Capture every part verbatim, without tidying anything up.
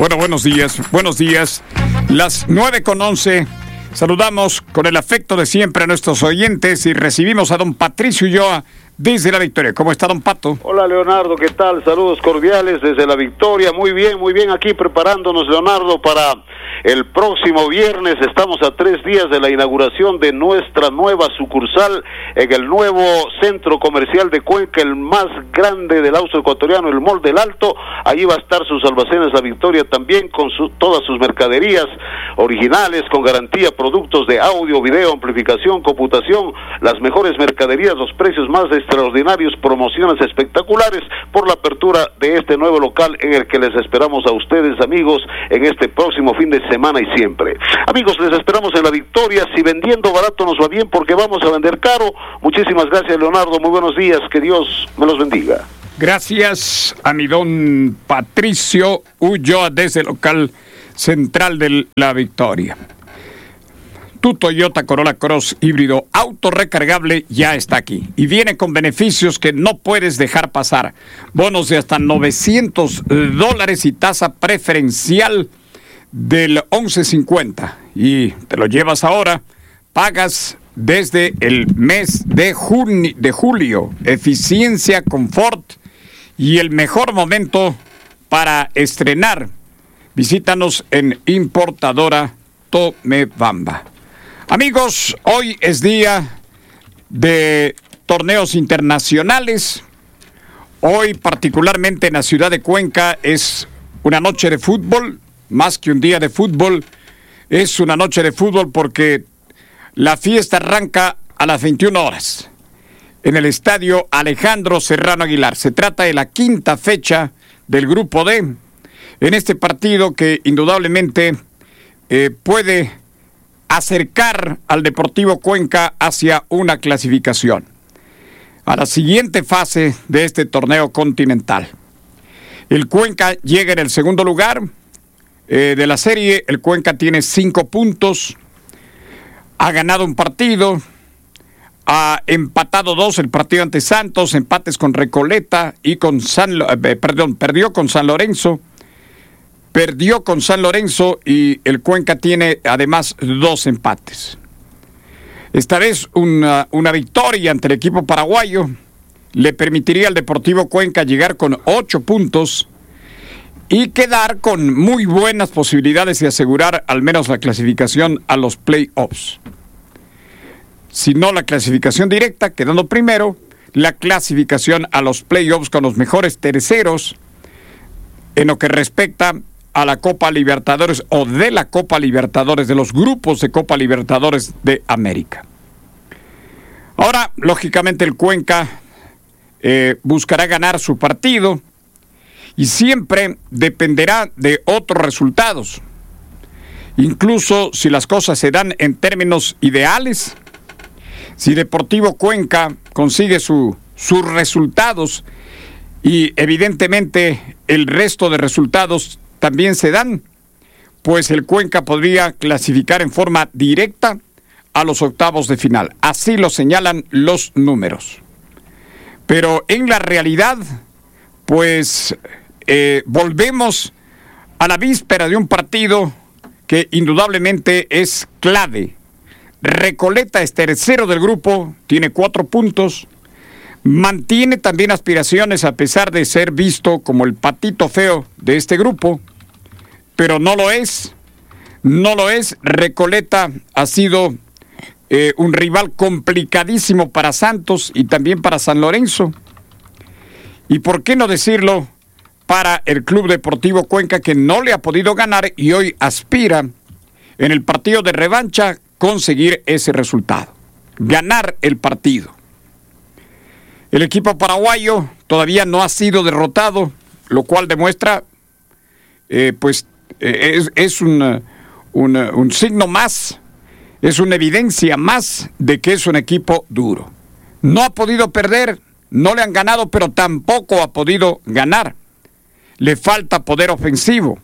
Bueno, buenos días, buenos días. Las nueve con once. Saludamos con el afecto de siempre a nuestros oyentes y recibimos a don Patricio Ulloa desde La Victoria. ¿Cómo está, don Pato? Hola, Leonardo, ¿qué tal? Saludos cordiales desde La Victoria. Muy bien, muy bien, aquí preparándonos, Leonardo, para el próximo viernes. Estamos a tres días de la inauguración de nuestra nueva sucursal en el nuevo centro comercial de Cuenca, el más grande del Austro ecuatoriano, el Mall del Alto. Allí va a estar sus almacenes La Victoria también, con su, todas sus mercaderías originales, con garantía, productos de audio, video, amplificación, computación, las mejores mercaderías, los precios más extraordinarios, promociones espectaculares por la apertura de este nuevo local en el que les esperamos a ustedes, amigos, en este próximo fin de semana y siempre. Amigos, les esperamos en La Victoria. Si vendiendo barato nos va bien, porque vamos a vender caro. Muchísimas gracias, Leonardo. Muy buenos días. Que Dios me los bendiga. Gracias a mi don Patricio Ulloa desde el local central de La Victoria. Tu Toyota Corolla Cross híbrido autorrecargable ya está aquí y viene con beneficios que no puedes dejar pasar. Bonos de hasta novecientos dólares y tasa preferencial del once cincuenta. Y te lo llevas ahora, pagas desde el mes de, juni- de julio. Eficiencia, confort y el mejor momento para estrenar. Visítanos en Importadora Tomebamba. Amigos, hoy es día de torneos internacionales. Hoy, particularmente en la ciudad de Cuenca, es una noche de fútbol. Más que un día de fútbol, es una noche de fútbol porque la fiesta arranca a las veintiuna horas en el estadio Alejandro Serrano Aguilar. Se trata de la quinta fecha del Grupo D en este partido que indudablemente eh, puede acercar al Deportivo Cuenca hacia una clasificación a la siguiente fase de este torneo continental. El Cuenca llega en el segundo lugar eh, de la serie. El Cuenca tiene cinco puntos, ha ganado un partido, ha empatado dos, el partido ante Santos, empates con Recoleta y con San, eh, perdón, perdió con San Lorenzo. Perdió con San Lorenzo y el Cuenca tiene además dos empates. Esta vez una, una victoria ante el equipo paraguayo le permitiría al Deportivo Cuenca llegar con ocho puntos y quedar con muy buenas posibilidades de asegurar al menos la clasificación a los playoffs. Si no la clasificación directa, quedando primero, la clasificación a los playoffs con los mejores terceros en lo que respecta a la Copa Libertadores o de la Copa Libertadores, de los grupos de Copa Libertadores de América. Ahora, lógicamente, el Cuenca eh, buscará ganar su partido y siempre dependerá de otros resultados. Incluso si las cosas se dan en términos ideales, si Deportivo Cuenca consigue su, sus resultados y evidentemente el resto de resultados también se dan, pues el Cuenca podría clasificar en forma directa a los octavos de final. Así lo señalan los números. Pero en la realidad, pues eh, volvemos a la víspera de un partido que indudablemente es clave. Recoleta es tercero del grupo, tiene cuatro puntos. Mantiene también aspiraciones a pesar de ser visto como el patito feo de este grupo, pero no lo es, no lo es. Recoleta ha sido eh, un rival complicadísimo para Santos y también para San Lorenzo. Y por qué no decirlo para el Club Deportivo Cuenca, que no le ha podido ganar y hoy aspira en el partido de revancha conseguir ese resultado, ganar el partido. El equipo paraguayo todavía no ha sido derrotado, lo cual demuestra, eh, pues, eh, es, es un, un, un signo más, es una evidencia más de que es un equipo duro. No ha podido perder, no le han ganado, pero tampoco ha podido ganar. Le falta poder ofensivo.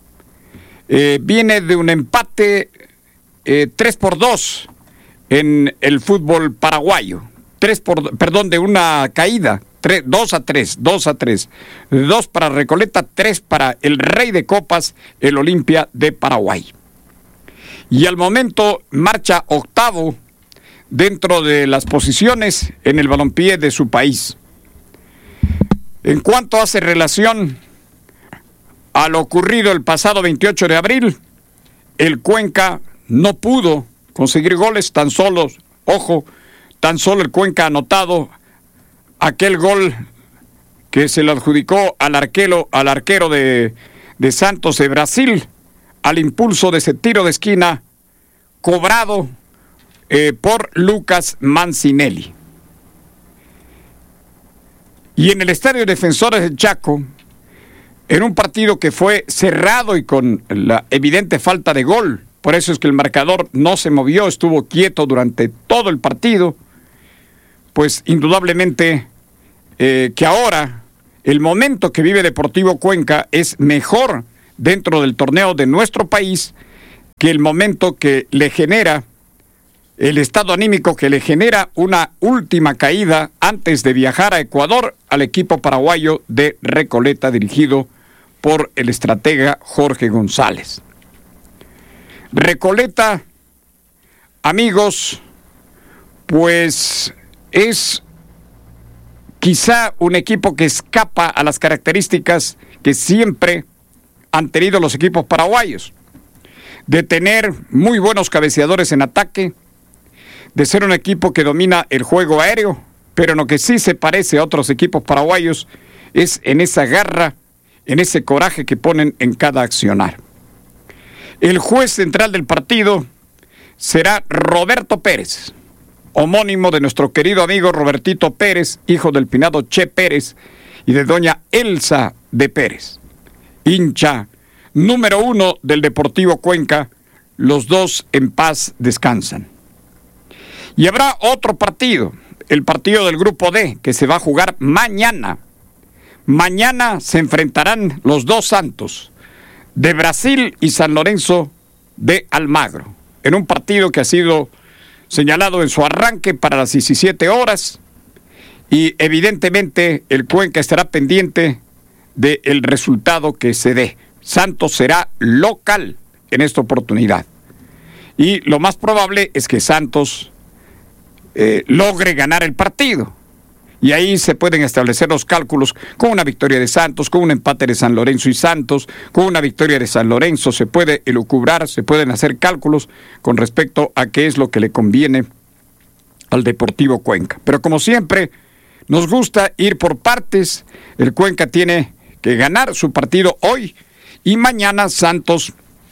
Eh, viene de un empate eh, tres por dos en el fútbol paraguayo. Tres por, perdón, de una caída dos a tres, dos a tres. dos para Recoleta, tres para el Rey de Copas, el Olimpia de Paraguay. Y al momento marcha octavo dentro de las posiciones en el balompié de su país. En cuanto hace relación a lo ocurrido el pasado veintiocho de abril, el Cuenca no pudo conseguir goles, tan solo, ojo, tan solo el Cuenca ha anotado aquel gol que se le adjudicó al arquero, al arquero de, de Santos de Brasil, al impulso de ese tiro de esquina cobrado eh, por Lucas Mancinelli. Y en el Estadio Defensores del Chaco, en un partido que fue cerrado y con la evidente falta de gol, por eso es que el marcador no se movió, estuvo quieto durante todo el partido, pues indudablemente eh, que ahora el momento que vive Deportivo Cuenca es mejor dentro del torneo de nuestro país que el momento que le genera, el estado anímico que le genera una última caída antes de viajar a Ecuador al equipo paraguayo de Recoleta, dirigido por el estratega Jorge González. Recoleta, amigos, pues es quizá un equipo que escapa a las características que siempre han tenido los equipos paraguayos, de tener muy buenos cabeceadores en ataque, de ser un equipo que domina el juego aéreo, pero en lo que sí se parece a otros equipos paraguayos es en esa garra, en ese coraje que ponen en cada accionar. El juez central del partido será Roberto Pérez, homónimo de nuestro querido amigo Robertito Pérez, hijo del finado Che Pérez y de doña Elsa de Pérez, hincha número uno del Deportivo Cuenca. Los dos en paz descansan. Y habrá otro partido, el partido del Grupo D, que se va a jugar mañana. Mañana se enfrentarán los dos Santos, de Brasil y San Lorenzo de Almagro, en un partido que ha sido señalado en su arranque para las diecisiete horas, y evidentemente el Cuenca estará pendiente del resultado que se dé. Santos será local en esta oportunidad, y lo más probable es que Santos eh, logre ganar el partido. Y ahí se pueden establecer los cálculos con una victoria de Santos, con un empate de San Lorenzo y Santos, con una victoria de San Lorenzo. Se puede elucubrar, se pueden hacer cálculos con respecto a qué es lo que le conviene al Deportivo Cuenca. Pero como siempre, nos gusta ir por partes. El Cuenca tiene que ganar su partido hoy y mañana Santos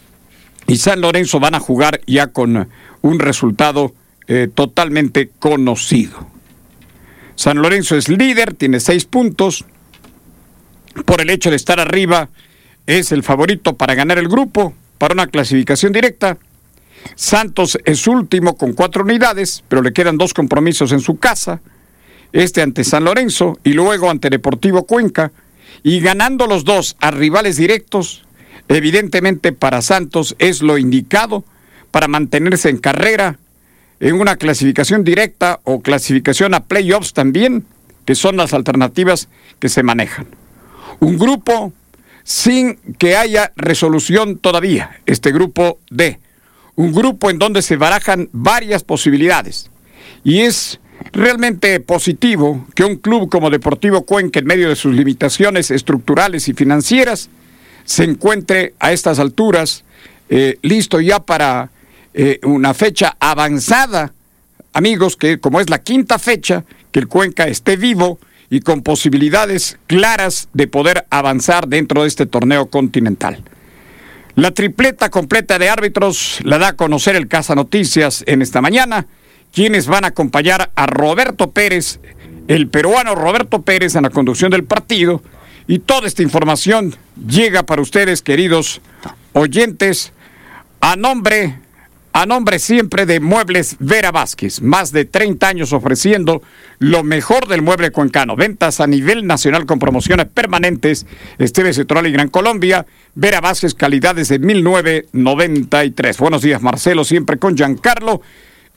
y San Lorenzo van a jugar ya con un resultado eh, totalmente conocido. San Lorenzo es líder, tiene seis puntos. Por el hecho de estar arriba, es el favorito para ganar el grupo, para una clasificación directa. Santos es último con cuatro unidades, pero le quedan dos compromisos en su casa. Este ante San Lorenzo y luego ante Deportivo Cuenca. Y ganando los dos a rivales directos, evidentemente para Santos es lo indicado para mantenerse en carrera, en una clasificación directa o clasificación a playoffs también, que son las alternativas que se manejan. Un grupo sin que haya resolución todavía, este grupo D. Un grupo en donde se barajan varias posibilidades. Y es realmente positivo que un club como Deportivo Cuenca, en medio de sus limitaciones estructurales y financieras, se encuentre a estas alturas eh, listo ya para Eh, una fecha avanzada, amigos, que como es la quinta fecha, que el Cuenca esté vivo y con posibilidades claras de poder avanzar dentro de este torneo continental. La tripleta completa de árbitros la da a conocer el Casa Noticias en esta mañana, quienes van a acompañar a Roberto Pérez, el peruano Roberto Pérez, en la conducción del partido, y toda esta información llega para ustedes, queridos oyentes, a nombre A nombre siempre de Muebles Vera Vázquez, más de treinta años ofreciendo lo mejor del mueble cuencano. Ventas a nivel nacional con promociones permanentes. Esteves Central y Gran Colombia. Vera Vázquez, calidad desde mil novecientos noventa y tres. Buenos días, Marcelo, siempre con Giancarlo.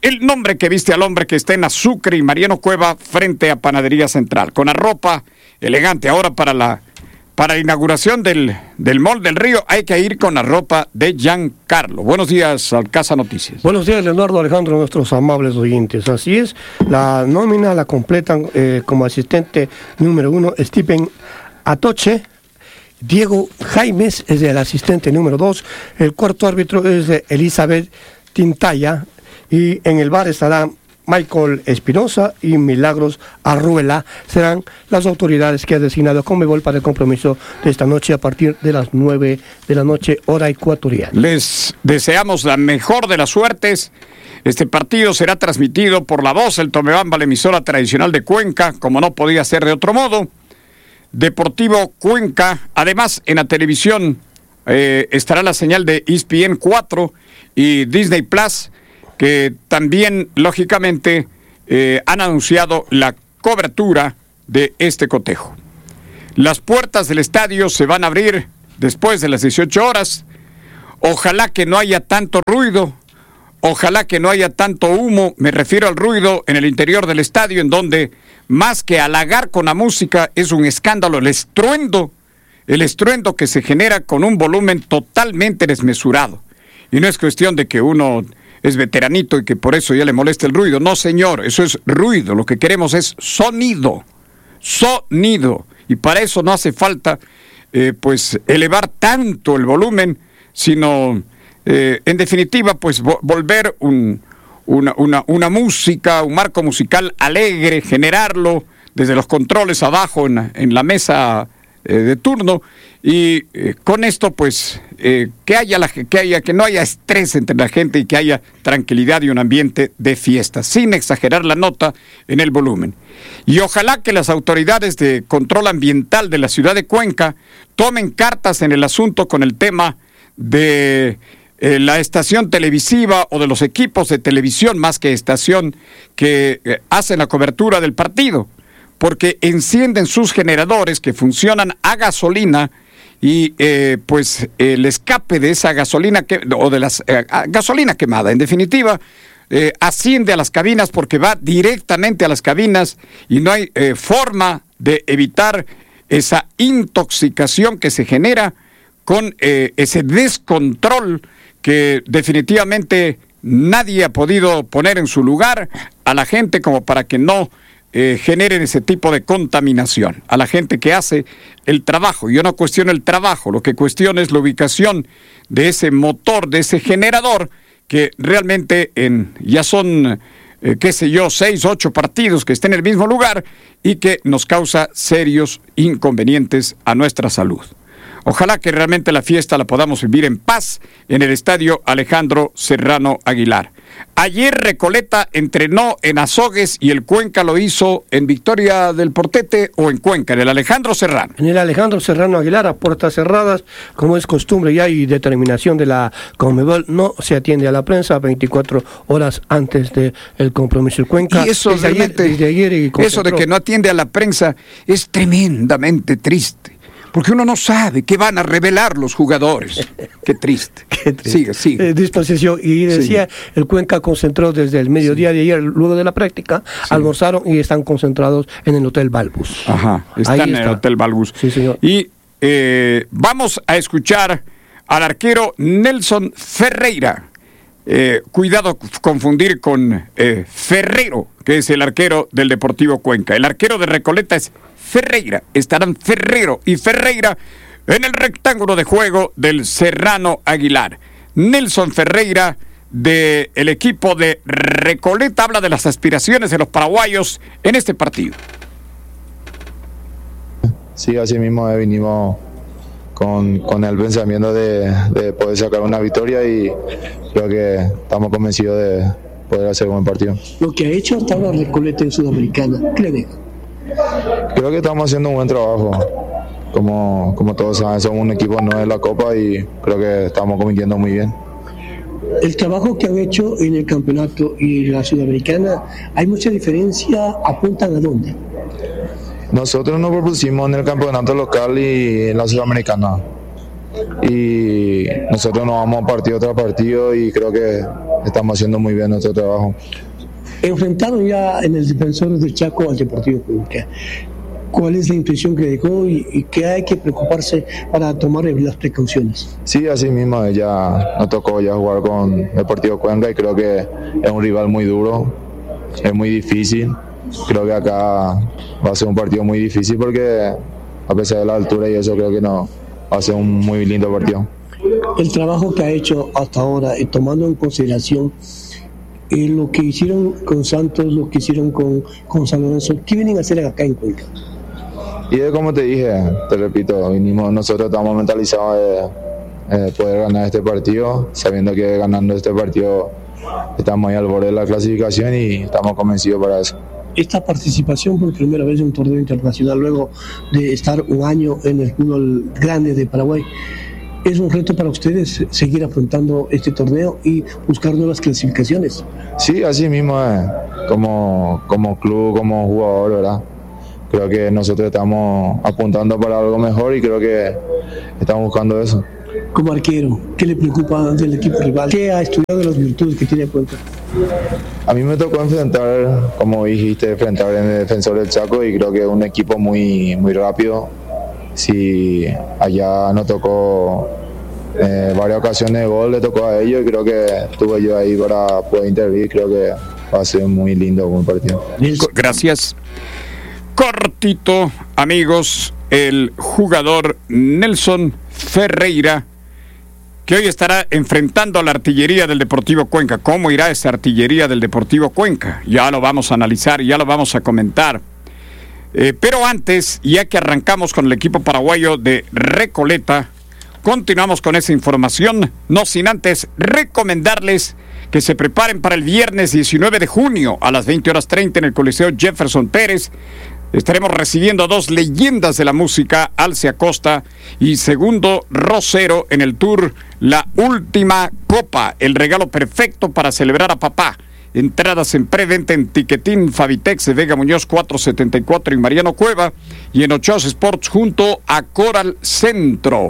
el nombre que viste al hombre que está en Azucre y Mariano Cueva frente a Panadería Central, con la ropa elegante. Ahora para la, para la inauguración del, del Mall del Río hay que ir con la ropa de Giancarlo. Buenos días, Alcázar Noticias. Buenos días, Leonardo, Alejandro, nuestros amables oyentes. Así es, la nómina la completan eh, como asistente número uno Stephen Atoche. Diego Jaimes es el asistente número dos. El cuarto árbitro es Elizabeth Tintaya. Y en el bar estarán Michael Espinosa y Milagros Arruela. Serán las autoridades que ha designado Conmebol para el compromiso de esta noche a partir de las nueve de la noche, hora ecuatoriana. Les deseamos la mejor de las suertes. Este partido será transmitido por La Voz, el Tomebamba, la emisora tradicional de Cuenca, como no podía ser de otro modo. Deportivo Cuenca, además en la televisión eh, estará la señal de E S P N cuatro y Disney Plus, que también, lógicamente, eh, han anunciado la cobertura de este cotejo. Las puertas del estadio se van a abrir después de las dieciocho horas. Ojalá que no haya tanto ruido, ojalá que no haya tanto humo. Me refiero al ruido en el interior del estadio, en donde, más que halagar con la música, es un escándalo el estruendo, el estruendo que se genera con un volumen totalmente desmesurado. Y no es cuestión de que uno es veteranito y que por eso ya le molesta el ruido. No, señor, eso es ruido. Lo que queremos es sonido. Sonido. Y para eso no hace falta, eh, pues, elevar tanto el volumen, sino, eh, en definitiva, pues, vo- volver un, una, una, una música, un marco musical alegre, generarlo desde los controles abajo en, en la mesa eh, de turno. Y eh, con esto, pues, eh, que haya la, que haya, que no haya estrés entre la gente y que haya tranquilidad y un ambiente de fiesta, sin exagerar la nota en el volumen. Y ojalá que las autoridades de control ambiental de la ciudad de Cuenca tomen cartas en el asunto con el tema de eh, la estación televisiva o de los equipos de televisión, más que estación, que eh, hacen la cobertura del partido, porque encienden sus generadores que funcionan a gasolina. Y eh, pues el escape de esa gasolina que, o de la eh, gasolina quemada, en definitiva, eh, asciende a las cabinas porque va directamente a las cabinas y no hay eh, forma de evitar esa intoxicación que se genera con eh, ese descontrol que definitivamente nadie ha podido poner en su lugar a la gente como para que no Eh, generen ese tipo de contaminación a la gente que hace el trabajo. Yo no cuestiono el trabajo, lo que cuestiono es la ubicación de ese motor, de ese generador, que realmente en, ya son, eh, qué sé yo, seis, ocho partidos que estén en el mismo lugar y que nos causa serios inconvenientes a nuestra salud. Ojalá que realmente la fiesta la podamos vivir en paz en el estadio Alejandro Serrano Aguilar. Ayer Recoleta entrenó en Azogues y el Cuenca lo hizo en Victoria del Portete o en Cuenca, en el Alejandro Serrano. En el Alejandro Serrano Aguilar, a puertas cerradas, como es costumbre ya y determinación de la Conmebol, no se atiende a la prensa veinticuatro horas antes del compromiso. El Cuenca, y eso desde realmente, ayer, desde ayer y eso de que no atiende a la prensa es tremendamente triste. Porque uno no sabe qué van a revelar los jugadores. Qué triste. Qué triste. Sigue, sigue. Eh, disposición. Y decía, sí. El Cuenca concentró desde el mediodía sí. de ayer, luego de la práctica, sí. almorzaron y están concentrados en el Hotel Balbus. Ajá, están Ahí en está. el Hotel Balbus. Sí, señor. Y eh, vamos a escuchar al arquero Nelson Ferreira. Eh, cuidado confundir con eh, Ferrero, que es el arquero del Deportivo Cuenca. El arquero de Recoleta es Ferreira. Estarán Ferrero y Ferreira en el rectángulo de juego del Serrano Aguilar. Nelson Ferreira, del equipo de Recoleta, habla de las aspiraciones de los paraguayos en este partido. Sí, así mismo eh, vinimos con, con el pensamiento de, de poder sacar una victoria y creo que estamos convencidos de poder hacer un buen partido. Lo que ha hecho hasta ahora Recoleta en Sudamericana, ¿qué le deja? Creo que estamos haciendo un buen trabajo. Como, como todos saben, somos un equipo nuevo de la Copa y creo que estamos compitiendo muy bien. El trabajo que han hecho en el campeonato y la Sudamericana, ¿hay mucha diferencia? ¿Apuntan a dónde? Nosotros nos propusimos en el campeonato local y en la Sudamericana. y nosotros nos vamos partido tras partido y creo que estamos haciendo muy bien nuestro trabajo. Enfrentaron ya en el Defensores del Chaco al Deportivo Cuenca. ¿Cuál es la impresión que dejó y, y qué hay que preocuparse para tomar las precauciones? Sí, así mismo, ya nos tocó ya jugar con Deportivo Cuenca y creo que es un rival muy duro, es muy difícil. Creo que acá va a ser un partido muy difícil porque a pesar de la altura y eso creo que no va a ser un muy lindo partido. El trabajo que ha hecho hasta ahora, eh, tomando en consideración eh, lo que hicieron con Santos, lo que hicieron con, con San Lorenzo, ¿qué vienen a hacer acá en Cuenca? Y es como te dije, te repito, vinimos, nosotros estamos mentalizados de, de poder ganar este partido, sabiendo que ganando este partido estamos ahí al borde de la clasificación y estamos convencidos para eso. Esta participación por primera vez en un torneo internacional, luego de estar un año en el fútbol grande de Paraguay, ¿es un reto para ustedes seguir afrontando este torneo y buscar nuevas clasificaciones? Sí, así mismo es, como, como club, como jugador, ¿verdad? Creo que nosotros estamos apuntando para algo mejor y creo que estamos buscando eso. Como arquero, ¿qué le preocupa del equipo rival? ¿Qué ha estudiado de las virtudes que tiene en cuenta? A mí me tocó enfrentar, como dijiste, enfrentar en el Defensor del Chaco y creo que es un equipo muy, muy rápido. Si allá nos tocó eh, varias ocasiones de gol, le tocó a ellos y creo que estuve yo ahí para poder intervenir. Creo que va a ser muy lindo un partido. Gracias. Cortito, amigos, el jugador Nelson Ferreira, que hoy estará enfrentando a la artillería del Deportivo Cuenca. ¿Cómo irá esa artillería del Deportivo Cuenca? Ya lo vamos a analizar, ya lo vamos a comentar. Eh, pero antes, ya que arrancamos con el equipo paraguayo de Recoleta, continuamos con esa información, no sin antes recomendarles que se preparen para el viernes diecinueve de junio a las veinte horas treinta en el Coliseo Jefferson Pérez. Estaremos recibiendo a dos leyendas de la música, Alce Acosta y Segundo Rosero, en el tour La Última Copa, el regalo perfecto para celebrar a papá. Entradas en preventa en Tiquetín Fabitex de Vega Muñoz cuatrocientos setenta y cuatro y Mariano Cueva, y en Ochoas Sports junto a Coral Centro.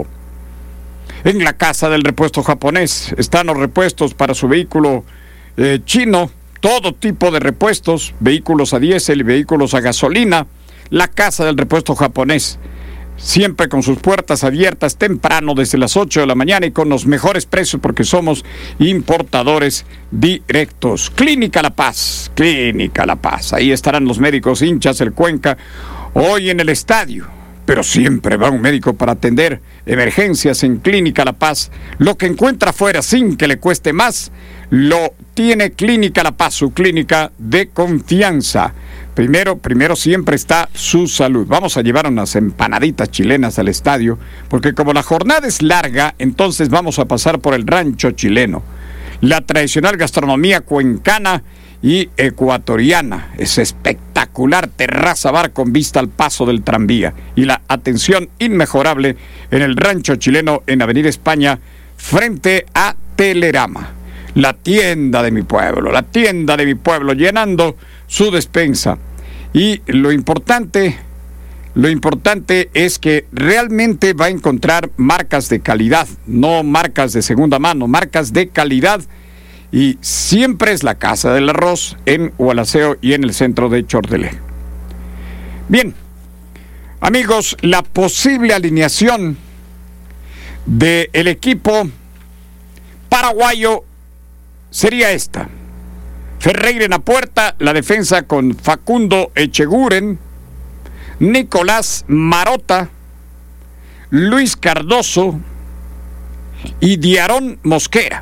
En la casa del repuesto japonés están los repuestos para su vehículo eh, chino, todo tipo de repuestos, vehículos a diésel y vehículos a gasolina. La casa del repuesto japonés, siempre con sus puertas abiertas temprano desde las ocho de la mañana y con los mejores precios porque somos importadores directos. Clínica La Paz, Clínica La Paz, ahí estarán los médicos hinchas del Cuenca hoy en el estadio. Pero siempre va un médico para atender emergencias en Clínica La Paz. Lo que encuentra afuera sin que le cueste más, lo tiene Clínica La Paz, su clínica de confianza. Primero, primero siempre está su salud. Vamos a llevar unas empanaditas chilenas al estadio, porque como la jornada es larga, entonces vamos a pasar por el rancho chileno. La tradicional gastronomía cuencana y ecuatoriana, es espectacular terraza bar con vista al paso del tranvía y la atención inmejorable en el rancho chileno en Avenida España frente a Telerama, la tienda de mi pueblo, la tienda de mi pueblo llenando su despensa. Y lo importante, lo importante es que realmente va a encontrar marcas de calidad, no marcas de segunda mano, marcas de calidad. Y siempre es la Casa del Arroz en Gualaceo y en el centro de Chordelé. Bien, amigos, la posible alineación del equipo paraguayo sería esta: Ferreira en la puerta, la defensa con Facundo Echeguren, Nicolás Marota, Luis Cardoso y Diarón Mosquera.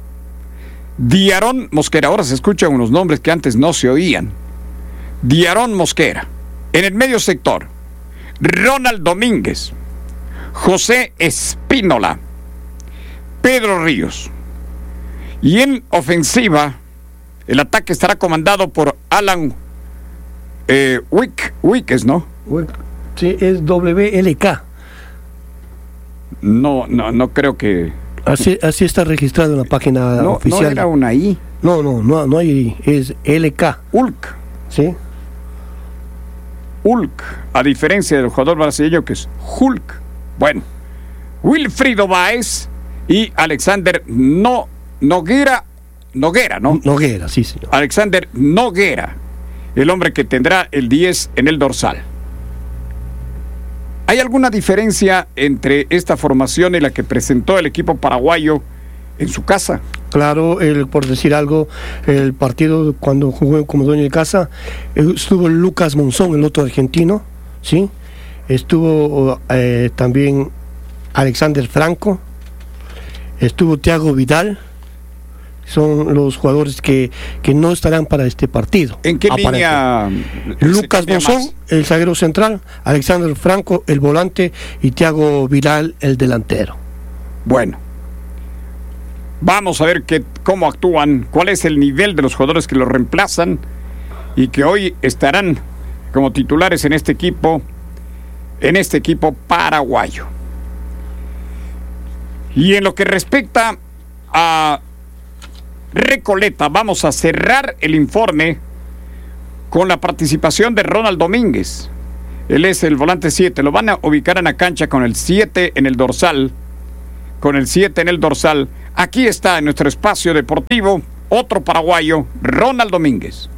Diarón Mosquera, ahora se escuchan unos nombres que antes no se oían. Diarón Mosquera. En el medio sector, Ronald Domínguez, José Espínola, Pedro Ríos. Y en ofensiva, el ataque estará comandado por Alan eh, Wick, Wickes, ¿no? Sí, es W L K. No, no, no creo que... Así, así está registrado en la página no, oficial. No era una I. No, no, no, no hay, es L K. Ulk. Sí. Ulk, a diferencia del jugador brasileño que es Hulk. Bueno, Wilfrido Báez y Alexander no, Noguera, Noguera, ¿no? Noguera, sí, señor. Alexander Noguera, el hombre que tendrá el diez en el dorsal. ¿Hay alguna diferencia entre esta formación y la que presentó el equipo paraguayo en su casa? Claro, el, por decir algo, el partido cuando jugó como dueño de casa, estuvo Lucas Monzón, el otro argentino, ¿sí? Estuvo eh, también Alexander Franco, estuvo Thiago Vidal. Son los jugadores que, que no estarán para este partido. ¿En qué línea? Lucas Monzón, el zaguero central, Alexander Franco, el volante, y Thiago Vidal, el delantero. Bueno, vamos a ver qué, cómo actúan, cuál es el nivel de los jugadores que los reemplazan y que hoy estarán como titulares en este equipo, en este equipo paraguayo. Y en lo que respecta a Recoleta, vamos a cerrar el informe con la participación de Ronald Domínguez. Él es el volante siete, lo van a ubicar en la cancha con el siete en el dorsal, con el siete en el dorsal. Aquí está en nuestro espacio deportivo otro paraguayo, Ronald Domínguez.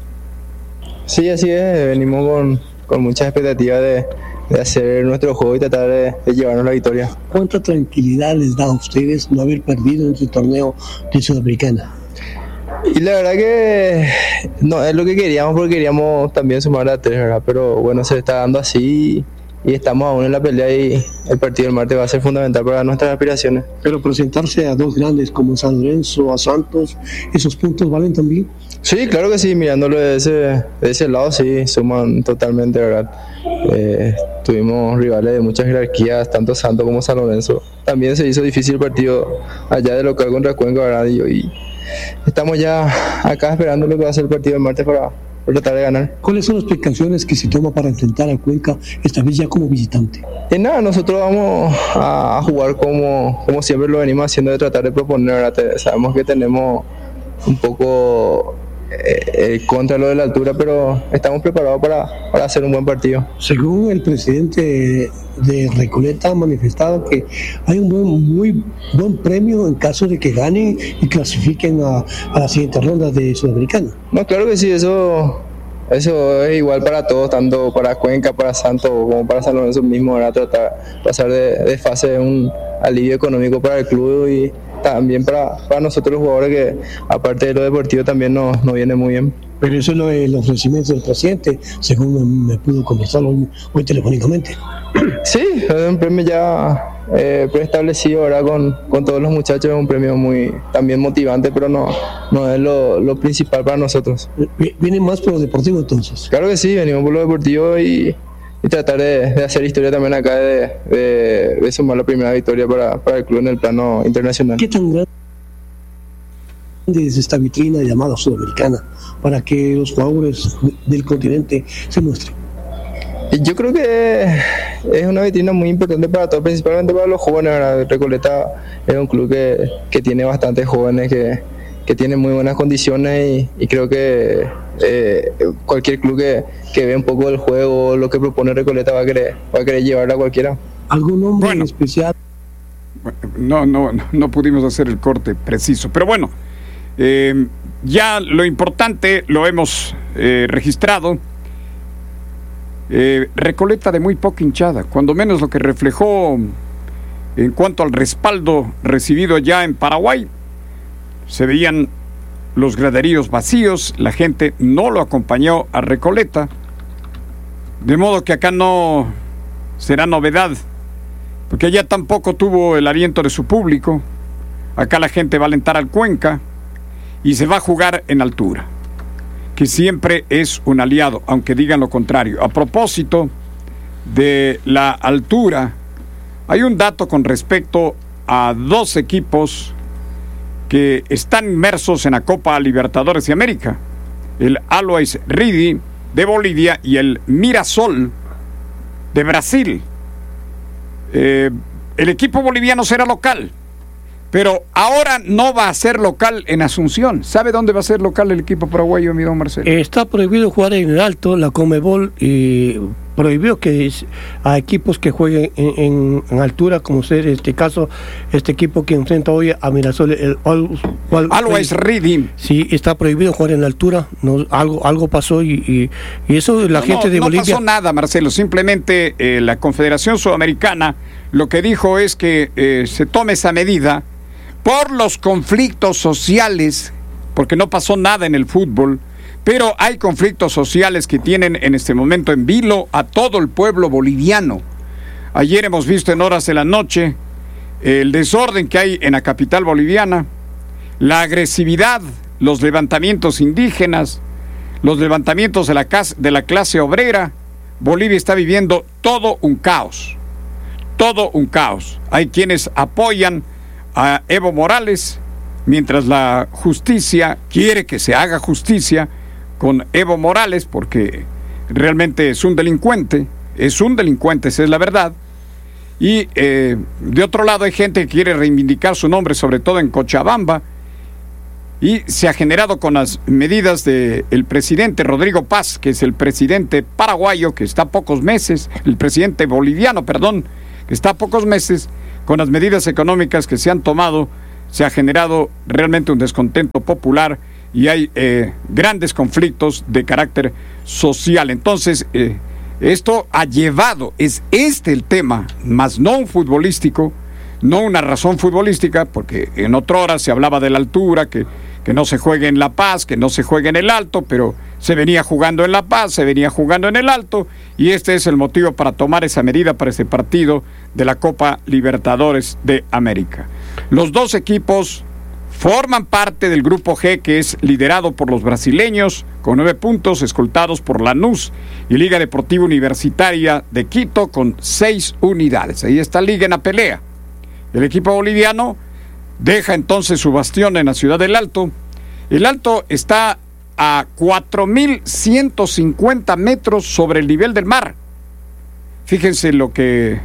Sí, así es, venimos con, con muchas expectativas de, de hacer nuestro juego y tratar de, de llevarnos la victoria. ¿Cuánta tranquilidad les da a ustedes no haber perdido en este torneo de Sudamericana? Y la verdad que no es lo que queríamos, porque queríamos también sumar a tres, ¿verdad? Pero bueno, se está dando así y estamos aún en la pelea y el partido del martes va a ser fundamental para nuestras aspiraciones. Pero presentarse a dos grandes como San Lorenzo, a Santos, ¿esos puntos valen también? Sí, claro que sí, mirándolo de ese, de ese lado sí, suman totalmente, ¿verdad? Eh, tuvimos rivales de muchas jerarquías, tanto Santos como San Lorenzo. También se hizo difícil el partido allá de local contra Cuenca, ¿verdad? Y, y estamos ya acá esperando lo que va a ser el partido del martes para, para tratar de ganar. ¿Cuáles son las precauciones que se toma para enfrentar a Cuenca, esta vez ya como visitante? Y nada, nosotros vamos a, a jugar como, como siempre lo venimos haciendo, de tratar de proponer, ¿verdad? Sabemos que tenemos un poco Eh, eh, contra lo de la altura, pero estamos preparados para, para hacer un buen partido. Según el presidente de Recoleta ha manifestado que hay un buen, muy buen premio en caso de que ganen y clasifiquen a, a la siguiente ronda de Sudamericana. No, claro que sí, eso eso es igual para todos, tanto para Cuenca, para Santos como para San Lorenzo mismo, ¿verdad? Tratar de pasar de, de fase de un alivio económico para el club y también para, para nosotros los jugadores, que aparte de lo deportivo también nos, nos viene muy bien. Pero eso es lo, el ofrecimiento del presidente, según me, me pudo conversar hoy, hoy telefónicamente. Sí, es un premio ya eh, preestablecido, ¿verdad? Con, con todos los muchachos, es un premio muy también motivante, pero no, no es lo, lo principal para nosotros. ¿Vienen más por lo deportivo entonces? Claro que sí, venimos por lo deportivo y, y tratar de, de hacer historia también acá, de, de, de sumar la primera victoria para, para el club en el plano internacional. ¿Qué tan grande es esta vitrina llamada Sudamericana para que los jugadores del continente se muestren? Yo creo que es una vitrina muy importante para todos, principalmente para los jóvenes, ¿verdad? Recoleta es un club que, que tiene bastantes jóvenes, que, que tiene muy buenas condiciones y, y creo que eh, cualquier club que, que ve un poco del juego, lo que propone Recoleta, va a querer, va a querer llevarla a cualquiera. ¿Algún nombre bueno, en especial? No, no, no pudimos hacer el corte preciso, pero bueno, eh, ya lo importante lo hemos eh, registrado. Eh, Recoleta de muy poca hinchada, cuando menos lo que reflejó en cuanto al respaldo recibido ya en Paraguay. Se veían los graderíos vacíos, la gente no lo acompañó a Recoleta, de modo que acá no será novedad, porque allá tampoco tuvo el aliento de su público. Acá la gente va a alentar al Cuenca y se va a jugar en altura, que siempre es un aliado, aunque digan lo contrario. A propósito de la altura, hay un dato con respecto a dos equipos que están inmersos en la Copa Libertadores de América: el Always Ready de Bolivia y el Mirasol de Brasil. Eh, el equipo boliviano será local, pero ahora no va a ser local en Asunción. ¿Sabe dónde va a ser local el equipo paraguayo, mi don Marcelo? Está prohibido jugar en el Alto. La Conmebol y prohibió que es, a equipos que jueguen en, en, en altura, como ser este caso, este equipo que enfrenta hoy a Mirasol, el Always Ready. Sí, está prohibido jugar en altura. No, algo algo pasó y, y, y eso la no, gente no, de no Bolivia. No pasó nada, Marcelo. Simplemente eh, la Confederación Sudamericana lo que dijo es que eh, se tome esa medida por los conflictos sociales, porque no pasó nada en el fútbol. Pero hay conflictos sociales que tienen en este momento en vilo a todo el pueblo boliviano. Ayer hemos visto en horas de la noche el desorden que hay en la capital boliviana, la agresividad, los levantamientos indígenas, los levantamientos de la, casa, de la clase obrera. Bolivia está viviendo todo un caos, todo un caos. Hay quienes apoyan a Evo Morales, mientras la justicia quiere que se haga justicia con Evo Morales, porque realmente es un delincuente, es un delincuente, esa es la verdad. Y eh, de otro lado hay gente que quiere reivindicar su nombre, sobre todo en Cochabamba, y se ha generado con las medidas del presidente Rodrigo Paz, que es el presidente paraguayo, que está a pocos meses, el presidente boliviano, perdón, que está a pocos meses, con las medidas económicas que se han tomado, se ha generado realmente un descontento popular y hay eh, grandes conflictos de carácter social. Entonces, eh, esto ha llevado, es este el tema, más no un futbolístico, no una razón futbolística, porque en otra hora se hablaba de la altura, que, que no se juegue en La Paz, que no se juegue en el Alto, pero se venía jugando en La Paz, se venía jugando en el Alto, y este es el motivo para tomar esa medida para este partido de la Copa Libertadores de América. Los dos equipos forman parte del grupo G, que es liderado por los brasileños, con nueve puntos, escoltados por Lanús y Liga Deportiva Universitaria de Quito con seis unidades. Ahí está Liga en la pelea. El equipo boliviano deja entonces su bastión en la ciudad del Alto. El Alto está a cuatro mil ciento cincuenta metros sobre el nivel del mar. Fíjense lo que,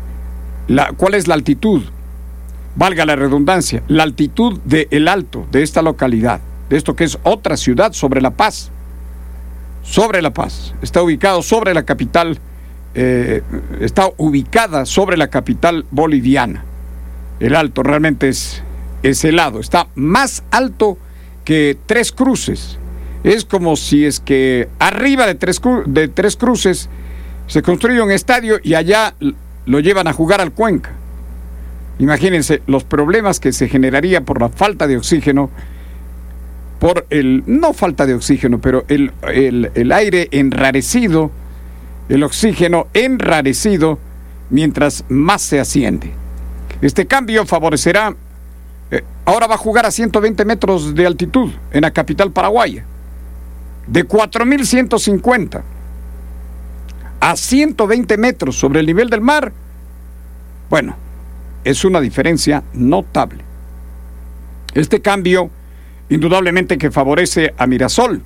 la, cuál es la altitud. Valga la redundancia, la altitud de El Alto, de esta localidad, de esto que es otra ciudad sobre La Paz, sobre La Paz, está ubicado sobre la capital, eh, está ubicada sobre la capital boliviana. El Alto realmente es, es helado, está más alto que Tres Cruces. Es como si es que arriba de Tres, de Tres Cruces se construye un estadio y allá lo llevan a jugar al Cuenca. Imagínense los problemas que se generaría por la falta de oxígeno, por el, no falta de oxígeno, pero el, el, el aire enrarecido, el oxígeno enrarecido mientras más se asciende. Este cambio favorecerá, eh, ahora va a jugar a ciento veinte metros de altitud en la capital paraguaya, de cuatro mil ciento cincuenta a ciento veinte metros sobre el nivel del mar. Bueno, es una diferencia notable. Este cambio, indudablemente que favorece a Mirasol,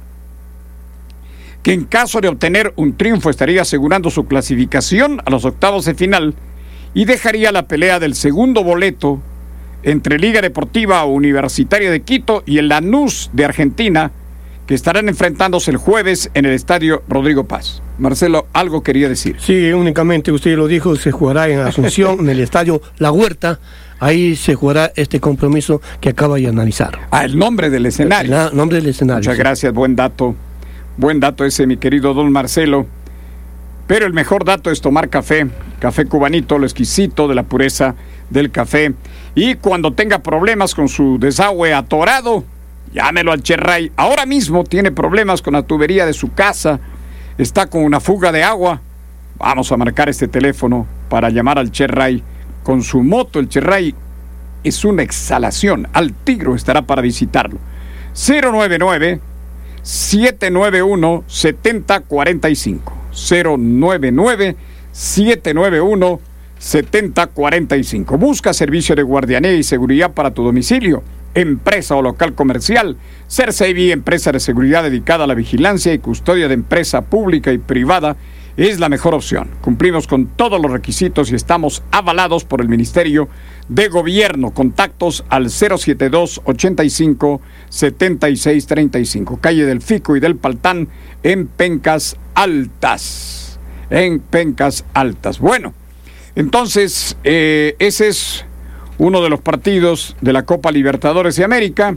que en caso de obtener un triunfo estaría asegurando su clasificación a los octavos de final y dejaría la pelea del segundo boleto entre Liga Deportiva Universitaria de Quito y el Lanús de Argentina, que estarán enfrentándose el jueves en el estadio Rodrigo Paz. Marcelo, algo quería decir. Sí, únicamente usted lo dijo, se jugará en Asunción, en el estadio La Huerta. Ahí se jugará este compromiso que acaba de analizar. Ah, el nombre del escenario. El nombre del escenario. Muchas sí. gracias, buen dato. Buen dato ese, mi querido don Marcelo. Pero el mejor dato es tomar café, café cubanito, lo exquisito de la pureza del café. Y cuando tenga problemas con su desagüe atorado, llámelo al Cherray. Ahora mismo tiene problemas con la tubería de su casa, está con una fuga de agua. Vamos a marcar este teléfono para llamar al Cherray. Con su moto, el Cherray es una exhalación. Al Tigro estará para visitarlo. cero nueve nueve, siete nueve uno, siete cero cuatro cinco. cero nueve nueve, siete nueve uno, siete cero cuatro cinco. Busca servicio de guardianía y seguridad para tu domicilio, empresa o local comercial. Cersevi, empresa de seguridad dedicada a la vigilancia y custodia de empresa pública y privada, es la mejor opción. Cumplimos con todos los requisitos y estamos avalados por el Ministerio de Gobierno. Contactos al cero siete dos, ochenta y cinco, setenta y seis treinta y cinco. Calle del Fico y del Paltán en Pencas Altas. en Pencas Altas. Bueno, entonces eh, ese es uno de los partidos de la Copa Libertadores de América.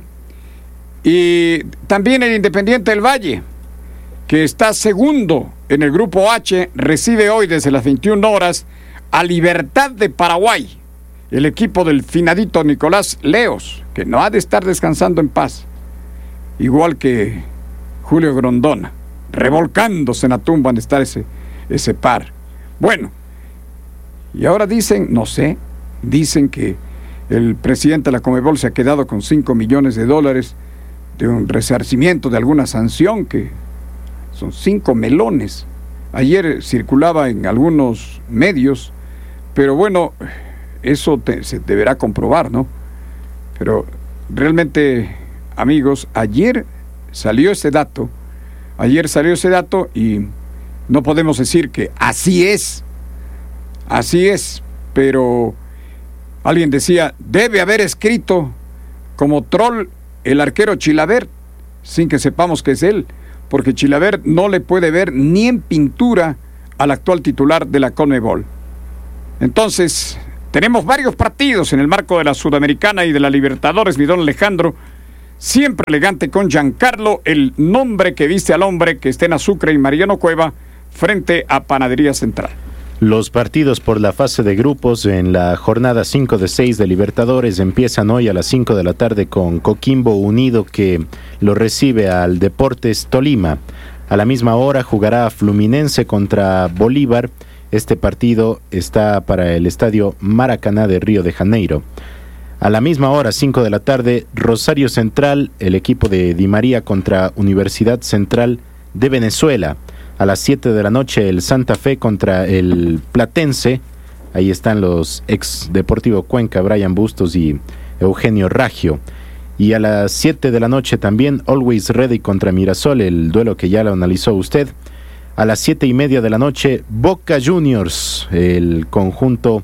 Y también el Independiente del Valle, que está segundo en el Grupo H, recibe hoy desde las veintiuna horas a Libertad de Paraguay, el equipo del finadito Nicolás Leos, que no ha de estar descansando en paz, igual que Julio Grondona, revolcándose en la tumba de estar ese, ese par. Bueno, y ahora dicen, no sé, dicen que el presidente de la Conmebol se ha quedado con cinco millones de dólares de un resarcimiento de alguna sanción, que son cinco melones. Ayer circulaba en algunos medios, pero bueno, eso te, se deberá comprobar, ¿no? Pero realmente, amigos, ayer salió ese dato, ayer salió ese dato y no podemos decir que así es, así es, pero alguien decía, debe haber escrito como troll el arquero Chilavert, sin que sepamos que es él, porque Chilavert no le puede ver ni en pintura al actual titular de la Conmebol. Entonces, tenemos varios partidos en el marco de la Sudamericana y de la Libertadores, mi don Alejandro, siempre elegante con Giancarlo, el nombre que viste al hombre, que está en Sucre y Mariano Cueva, frente a Panadería Central. Los partidos por la fase de grupos en la jornada cinco de seis de Libertadores empiezan hoy a las cinco de la tarde con Coquimbo Unido, que lo recibe al Deportes Tolima. A la misma hora jugará Fluminense contra Bolívar. Este partido está para el Estadio Maracaná de Río de Janeiro. A la misma hora, cinco de la tarde, Rosario Central, el equipo de Di María contra Universidad Central de Venezuela. A las siete de la noche, el Santa Fe contra el Platense. Ahí están los ex Deportivo Cuenca, Brian Bustos y Eugenio Raggio. Y a las siete de la noche también, Always Ready contra Mirasol, el duelo que ya lo analizó usted. A las siete y media de la noche, Boca Juniors, el conjunto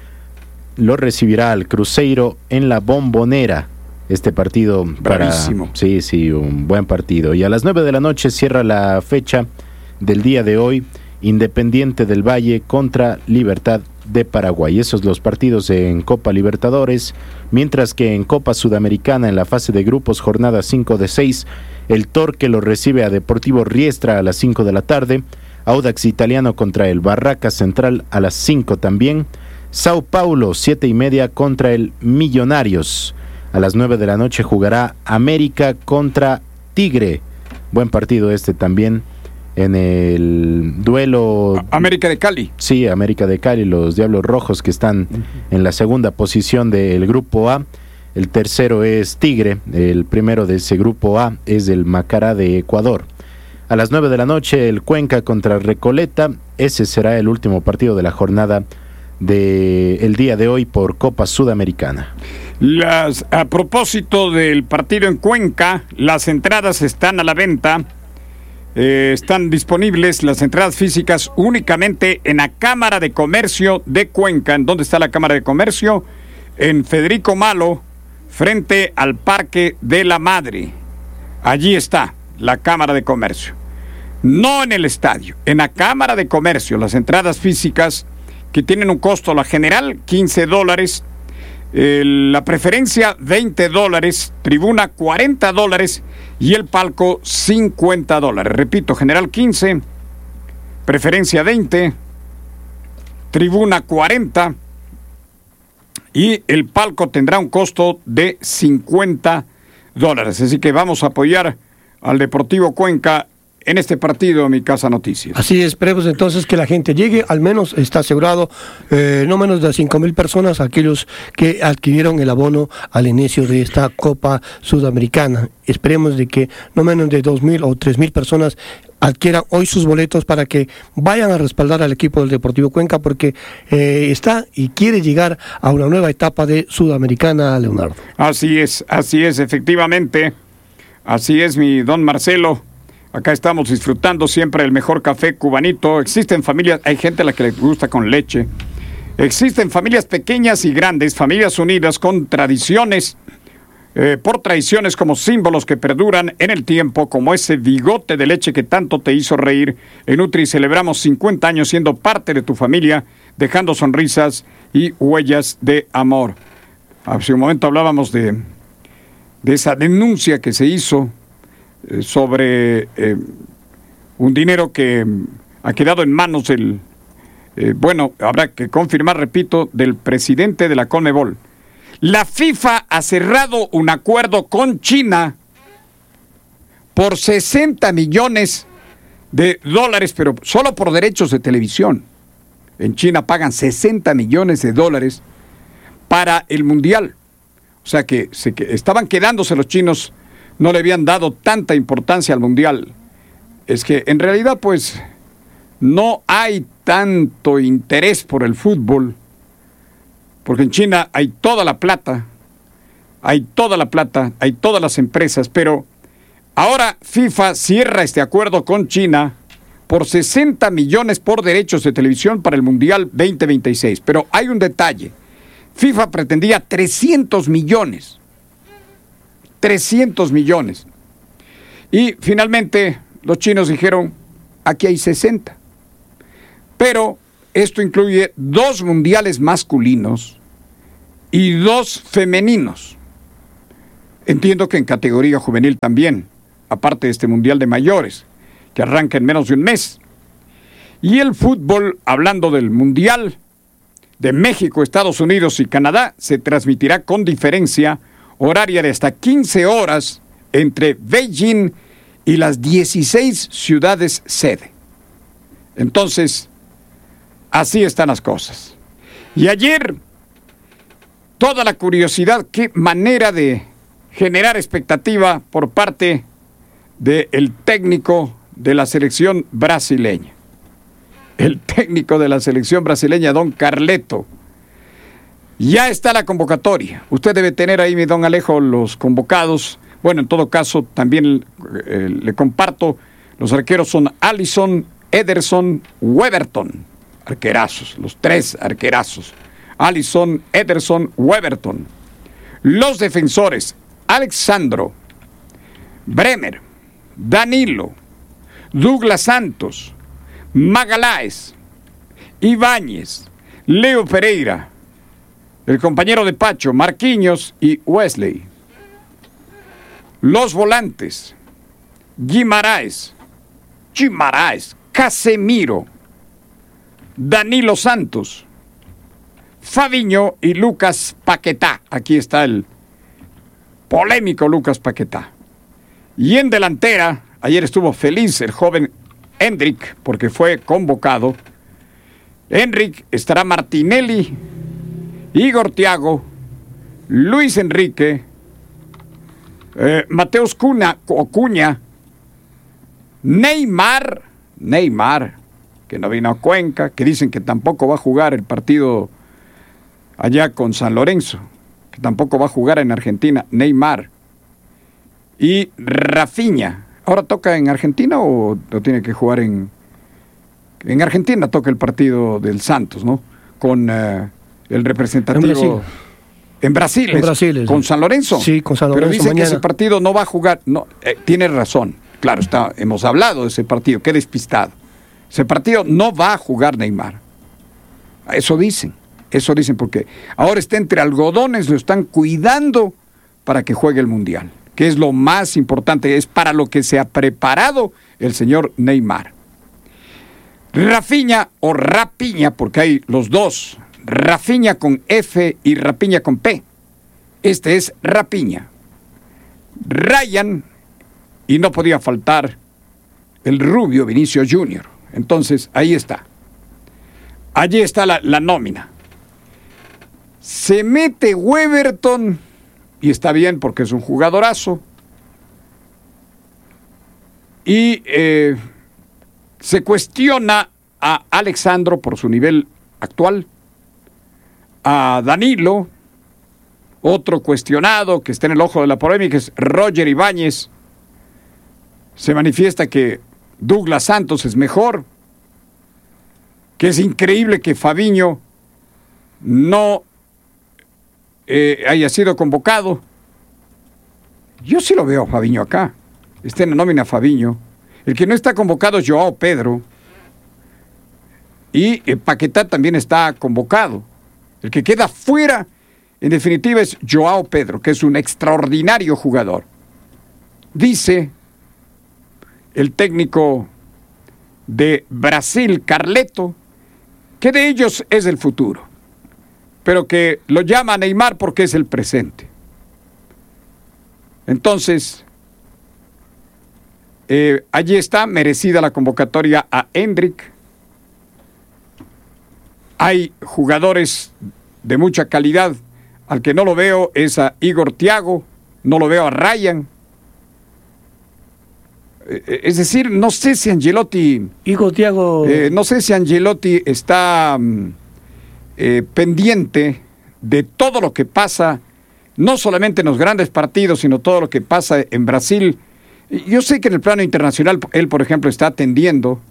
lo recibirá al Cruzeiro en la Bombonera. Este partido para... Bravísimo. Sí, sí, un buen partido. Y a las nueve de la noche cierra la fecha del día de hoy, Independiente del Valle contra Libertad de Paraguay. Esos los partidos en Copa Libertadores, mientras que en Copa Sudamericana, en la fase de grupos, jornada cinco de seis, el Torque lo recibe a Deportivo Riestra a las cinco de la tarde, Audax Italiano contra el Barracas Central a las cinco también, Sao Paulo, siete y media contra el Millonarios. A las nueve de la noche jugará América contra Tigre. Buen partido este también. En el duelo... América de Cali. Sí, América de Cali, los Diablos Rojos, que están en la segunda posición del Grupo A. El tercero es Tigre, el primero de ese Grupo A es el Macará de Ecuador. A las nueve de la noche, el Cuenca contra Recoleta. Ese será el último partido de la jornada del día de hoy por Copa Sudamericana. Las, a propósito del partido en Cuenca, las entradas están a la venta. Eh, están disponibles las entradas físicas únicamente en la Cámara de Comercio de Cuenca. ¿En dónde está la Cámara de Comercio? En Federico Malo, frente al Parque de la Madre. Allí está la Cámara de Comercio. No en el estadio, en la Cámara de Comercio. Las entradas físicas, que tienen un costo, la general quince dólares, eh, la preferencia veinte dólares, tribuna cuarenta dólares y el palco cincuenta dólares. Repito, general quince, preferencia veinte, tribuna cuarenta y el palco tendrá un costo de cincuenta dólares. Así que vamos a apoyar al Deportivo Cuenca en este partido, Mi Casa Noticias. Así esperemos entonces que la gente llegue, al menos está asegurado eh, no menos de cinco mil personas, aquellos que adquirieron el abono al inicio de esta Copa Sudamericana. Esperemos de que no menos de dos mil o tres mil personas adquieran hoy sus boletos para que vayan a respaldar al equipo del Deportivo Cuenca, porque eh, está y quiere llegar a una nueva etapa de Sudamericana, Leonardo. Así es, así es, efectivamente. Así es, mi don Marcelo. Acá estamos disfrutando siempre el mejor café cubanito. Existen familias, hay gente a la que le gusta con leche. Existen familias pequeñas y grandes, familias unidas con tradiciones eh, por tradiciones como símbolos que perduran en el tiempo, como ese bigote de leche que tanto te hizo reír. En Nutri celebramos cincuenta años siendo parte de tu familia, dejando sonrisas y huellas de amor. Hace un momento hablábamos de, de esa denuncia que se hizo eh, sobre eh, un dinero que ha quedado en manos del, eh, bueno, habrá que confirmar, repito, del presidente de la CONMEBOL. La FIFA ha cerrado un acuerdo con China por sesenta millones de dólares, pero solo por derechos de televisión. En China pagan sesenta millones de dólares para el Mundial. O sea que, se, que estaban quedándose los chinos, no le habían dado tanta importancia al Mundial. Es que en realidad pues no hay tanto interés por el fútbol, porque en China hay toda la plata, hay toda la plata, hay todas las empresas, pero ahora FIFA cierra este acuerdo con China por sesenta millones por derechos de televisión para el Mundial veinte veintiséis. Pero hay un detalle. FIFA pretendía trescientos millones. trescientos millones. Y finalmente los chinos dijeron, aquí hay sesenta. Pero esto incluye dos mundiales masculinos y dos femeninos. Entiendo que en categoría juvenil también, aparte de este mundial de mayores, que arranca en menos de un mes. Y el fútbol, hablando del mundial de México, Estados Unidos y Canadá, se transmitirá con diferencia horaria de hasta quince horas entre Beijing y las dieciséis ciudades sede. Entonces, así están las cosas. Y ayer, toda la curiosidad, qué manera de generar expectativa por parte del técnico de la selección brasileña. El técnico de la selección brasileña, don Carleto. Ya está la convocatoria. Usted debe tener ahí, mi don Alejo, los convocados. Bueno, en todo caso, también eh, le comparto. Los arqueros son Alisson, Ederson, Weberton. Arquerazos, los tres arquerazos. Alisson, Ederson, Weberton. Los defensores, Alexandro, Bremer, Danilo, Douglas Santos, Magaláes, Ibáñez, Leo Pereira, el compañero de Pacho, Marquinhos y Wesley. Los volantes, Guimaraes, Guimaraes, Casemiro, Danilo Santos, Fabinho y Lucas Paquetá. Aquí está el polémico Lucas Paquetá. Y en delantera, ayer estuvo feliz el joven Hendrik porque fue convocado. Hendrik, estará Martinelli, Igor Thiago, Luis Enrique, eh, Mateus Cunha, Ocuña, Neymar, Neymar, que no vino a Cuenca, que dicen que tampoco va a jugar el partido allá con San Lorenzo, que tampoco va a jugar en Argentina, Neymar. Y Rafinha. ¿Ahora toca en Argentina o lo tiene que jugar en... En Argentina toca el partido del Santos, ¿no? Con uh, el representativo... En Brasil. En Brasil, en Brasil es, ¿con San Lorenzo? Sí, con San Lorenzo. Pero dice mañana. que ese partido no va a jugar... No, eh, tiene razón. Claro, está, hemos hablado de ese partido. Qué despistado. Ese partido no va a jugar Neymar. Eso dicen. Eso dicen porque ahora está entre algodones, lo están cuidando para que juegue el Mundial, que es lo más importante, es para lo que se ha preparado el señor Neymar. Rafinha o Rapiña, porque hay los dos, Rafinha con F y Rapiña con P. Este es Rapiña. Ryan, y no podía faltar el rubio Vinicius junior Entonces, ahí está. Allí está la, la nómina. Se mete Weberton, y está bien porque es un jugadorazo. Y eh, se cuestiona a Alexandro por su nivel actual, a Danilo, otro cuestionado que está en el ojo de la polémica es Roger Ibáñez. Se manifiesta que Douglas Santos es mejor, que es increíble que Fabinho no eh, haya sido convocado. Yo sí lo veo a Fabiño acá. Está en la nómina Fabiño. El que no está convocado es Joao Pedro. Y eh, Paquetá también está convocado. El que queda fuera, en definitiva, es Joao Pedro, que es un extraordinario jugador. Dice el técnico de Brasil, Carleto, que de ellos es el futuro, pero que lo llama Neymar porque es el presente. Entonces, eh, allí está, merecida la convocatoria a Hendrik. Hay jugadores de mucha calidad. Al que no lo veo es a Igor Thiago, no lo veo a Ryan. Es decir, no sé si Angelotti... Igor Thiago... Eh, no sé si Angelotti está eh, pendiente de todo lo que pasa, no solamente en los grandes partidos, sino todo lo que pasa en Brasil. Yo sé que en el plano internacional, él, por ejemplo, está atendiendo,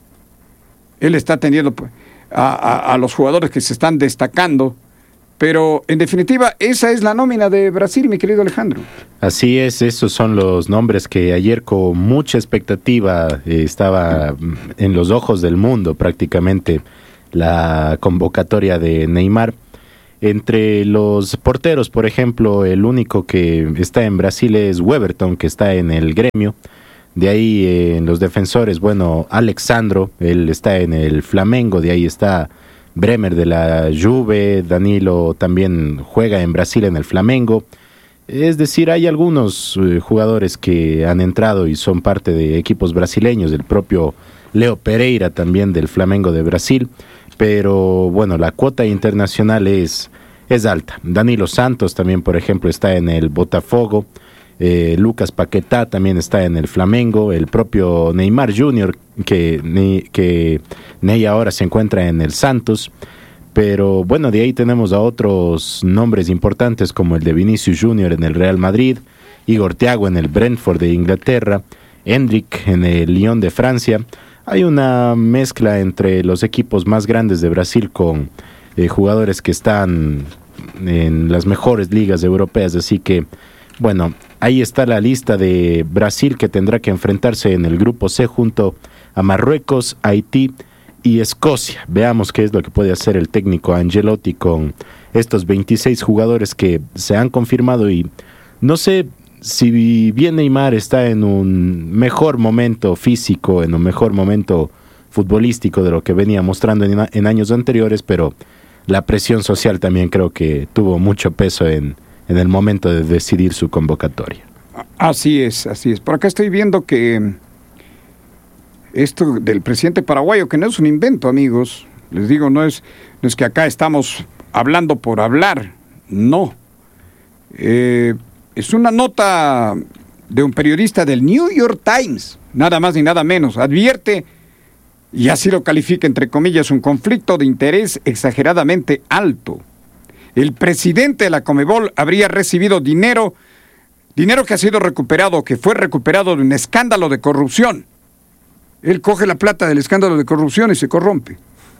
él está atendiendo a, a, a los jugadores que se están destacando, pero en definitiva, esa es la nómina de Brasil, mi querido Alejandro. Así es, esos son los nombres que ayer con mucha expectativa eh, estaba en los ojos del mundo prácticamente la convocatoria de Neymar. Entre los porteros, por ejemplo, el único que está en Brasil es Weberton, que está en el Gremio. De ahí eh, en los defensores, bueno, Alexandro, él está en el Flamengo, de ahí está Bremer de la Juve, Danilo también juega en Brasil en el Flamengo. Es decir, hay algunos eh, jugadores que han entrado y son parte de equipos brasileños, el propio Leo Pereira también del Flamengo de Brasil, pero bueno, la cuota internacional es, es alta. Danilo Santos también, por ejemplo, está en el Botafogo, eh, Lucas Paquetá también está en el Flamengo, el propio Neymar junior, que, que Ney ahora se encuentra en el Santos, pero bueno, de ahí tenemos a otros nombres importantes como el de Vinicius junior en el Real Madrid, Igor Thiago en el Brentford de Inglaterra, Hendrik en el Lyon de Francia. Hay una mezcla entre los equipos más grandes de Brasil con eh, jugadores que están en las mejores ligas europeas, así que bueno, ahí está la lista de Brasil, que tendrá que enfrentarse en el grupo C junto a Marruecos, Haití y Escocia. Veamos qué es lo que puede hacer el técnico Angelotti con estos veintiséis jugadores que se han confirmado, y no sé si bien Neymar está en un mejor momento físico, en un mejor momento futbolístico de lo que venía mostrando en, en años anteriores, pero la presión social también creo que tuvo mucho peso en, en el momento de decidir su convocatoria. Así es, así es. Por acá estoy viendo que esto del presidente paraguayo, que no es un invento, amigos, les digo, no es, no es que acá estamos hablando por hablar, no. Eh, es una nota de un periodista del New York Times, nada más ni nada menos. Advierte, y así lo califica entre comillas, un conflicto de interés exageradamente alto. El presidente de la Conmebol habría recibido dinero, dinero que ha sido recuperado, que fue recuperado de un escándalo de corrupción. Él coge la plata del escándalo de corrupción y se corrompe.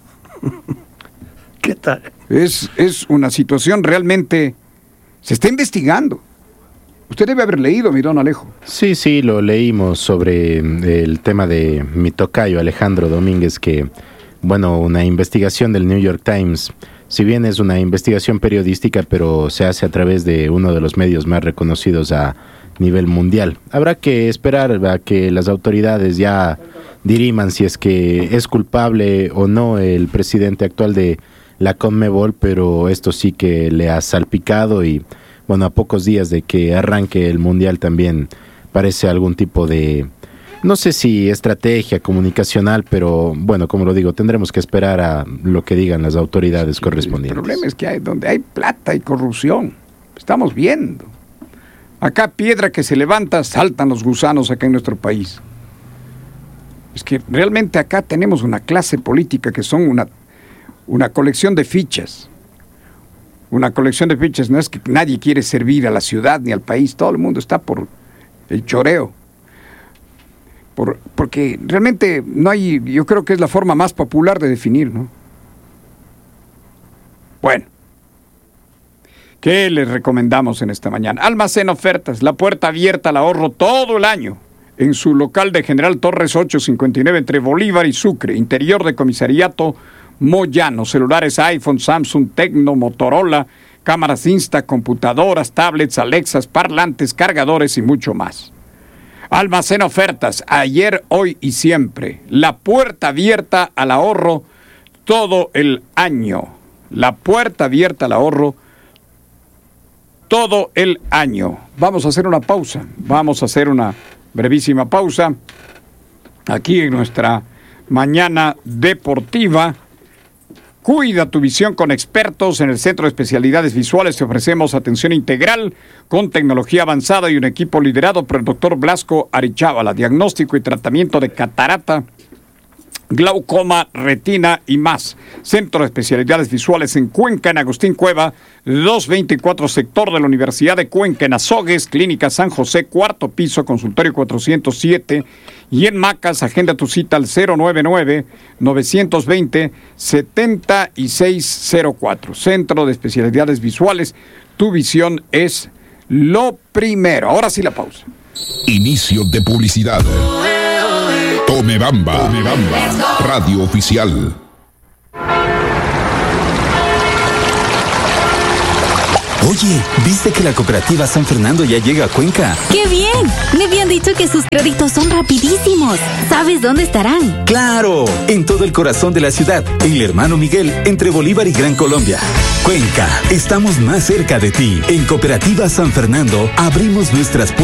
¿Qué tal? Es, es una situación realmente... Se está investigando. Usted debe haber leído, mi don Alejo. Sí, sí, lo leímos sobre el tema de mi tocayo Alejandro Domínguez, que, bueno, una investigación del New York Times, si bien es una investigación periodística, pero se hace a través de uno de los medios más reconocidos a nivel mundial. Habrá que esperar a que las autoridades ya diriman si es que es culpable o no el presidente actual de la Conmebol, pero esto sí que le ha salpicado y, bueno, a pocos días de que arranque el Mundial también parece algún tipo de, no sé si estrategia comunicacional, pero bueno, como lo digo, tendremos que esperar a lo que digan las autoridades sí, correspondientes. El problema es que hay, donde hay plata y corrupción, estamos viendo. Acá piedra que se levanta, saltan los gusanos acá en nuestro país. Es que realmente acá tenemos una clase política que son una, una colección de fichas. Una colección de fichas, no es que nadie quiere servir a la ciudad ni al país, todo el mundo está por el choreo. Por, porque realmente no hay, yo creo que es la forma más popular de definir, ¿no? Bueno. ¿Qué les recomendamos en esta mañana? Almacén Ofertas, la puerta abierta al ahorro todo el año. En su local de General Torres ochocientos cincuenta y nueve entre Bolívar y Sucre, interior de comisariato Moyano, celulares iPhone, Samsung, Tecno, Motorola, cámaras Insta, computadoras, tablets, Alexas, parlantes, cargadores y mucho más. Almacén Ofertas, ayer, hoy y siempre. La puerta abierta al ahorro todo el año. La puerta abierta al ahorro todo el año. Vamos a hacer una pausa. Vamos a hacer una brevísima pausa aquí en nuestra mañana deportiva. Cuida tu visión con expertos. En el Centro de Especialidades Visuales te ofrecemos atención integral con tecnología avanzada y un equipo liderado por el doctor Blasco Arichábala. Diagnóstico y tratamiento de catarata, glaucoma, retina y más. Centro de Especialidades Visuales en Cuenca, en Agustín Cueva, doscientos veinticuatro, sector de la Universidad de Cuenca, en Azogues, Clínica San José, cuarto piso, consultorio cuatrocientos siete. Y en Macas, agenda tu cita al cero nueve nueve, nueve dos cero, siete seis cero cuatro. Centro de Especialidades Visuales, tu visión es lo primero. Ahora sí la pausa. Inicio de publicidad. Tome Bamba, Tome Bamba, radio oficial. Oye, ¿viste que la cooperativa San Fernando ya llega a Cuenca? ¡Qué bien! Me habían dicho que sus créditos son rapidísimos. ¿Sabes dónde estarán? ¡Claro! En todo el corazón de la ciudad, en el Hermano Miguel, entre Bolívar y Gran Colombia. Cuenca, estamos más cerca de ti. En Cooperativa San Fernando abrimos nuestras puertas